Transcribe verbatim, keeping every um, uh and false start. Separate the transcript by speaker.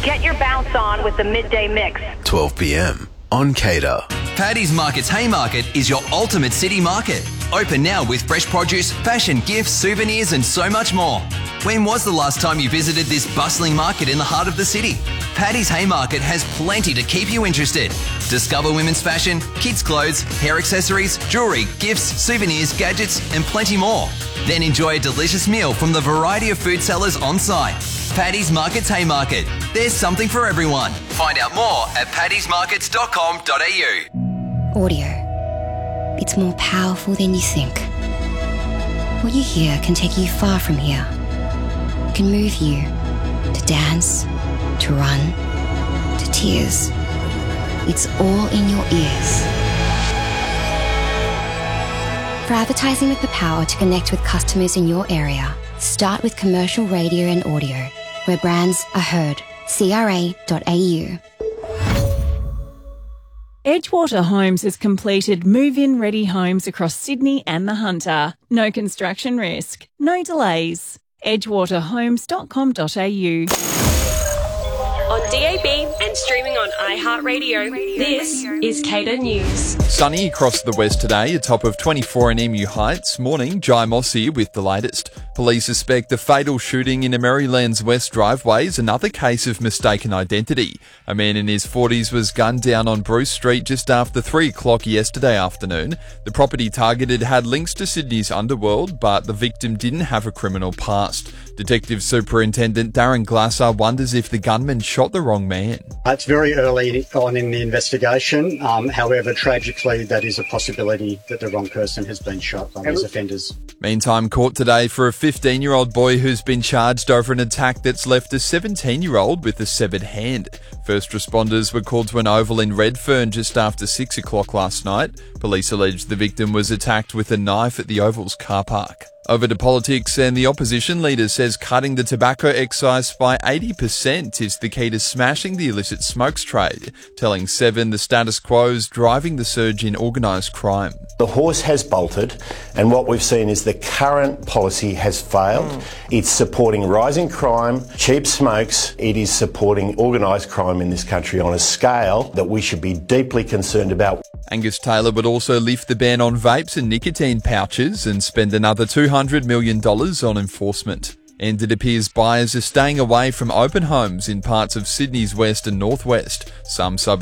Speaker 1: Get your bounce on with the Midday Mix.
Speaker 2: twelve p m on Cater.
Speaker 3: Paddy's Market's Haymarket is your ultimate city market. Open now with fresh produce, fashion, gifts, souvenirs and so much more. When was the last time you visited this bustling market in the heart of the city? Paddy's Haymarket has plenty to keep you interested. Discover women's fashion, kids' clothes, hair accessories, jewellery, gifts, souvenirs, gadgets and plenty more. Then enjoy a delicious meal from the variety of food sellers on site. Paddy's Market's Haymarket. There's something for everyone. Find out more at paddys markets dot com dot a u.
Speaker 4: Audio. It's more powerful than you think. What you hear can take you far from here. It can move you to dance, to run, to tears. It's all in your ears. For advertising with the power to connect with customers in your area, start with commercial radio and audio, where brands are heard. C R A dot A U.
Speaker 5: Edgewater Homes has completed move-in ready homes across Sydney and the Hunter. No construction risk, no delays. edgewater homes dot com dot a u.
Speaker 6: On D A B and streaming on iHeartRadio, this is Cater News.
Speaker 7: Sunny across the west today, a top of twenty-four in Emu Heights. Morning, Jai Moss here with the latest. Police suspect the fatal shooting in a Maryland's West driveway is another case of mistaken identity. A man in his forties was gunned down on Bruce Street just after three o'clock yesterday afternoon. The property targeted had links to Sydney's underworld, but the victim didn't have a criminal past. Detective Superintendent Darren Glasser wonders if the gunman shot the wrong man.
Speaker 8: It's very early on in the investigation. Um, however, tragically, that is a possibility that the wrong person has been shot by these offenders.
Speaker 7: Meantime, court today for a fifteen-year-old boy who's been charged over an attack that's left a seventeen-year-old with a severed hand. First responders were called to an oval in Redfern just after six o'clock last night. Police allege the victim was attacked with a knife at the oval's car park. Over to politics, and the opposition leader says cutting the tobacco excise by eighty percent is the key to smashing the illicit smokes trade, telling Seven the status quo is driving the surge in organised crime.
Speaker 9: The horse has bolted, and what we've seen is the current policy has failed. Mm. It's supporting rising crime, cheap smokes. It is supporting organised crime in this country on a scale that we should be deeply concerned about.
Speaker 7: Angus Taylor would also lift the ban on vapes and nicotine pouches and spend another two hundred million dollars on enforcement. And it appears buyers are staying away from open homes in parts of Sydney's west and northwest. Some suburbs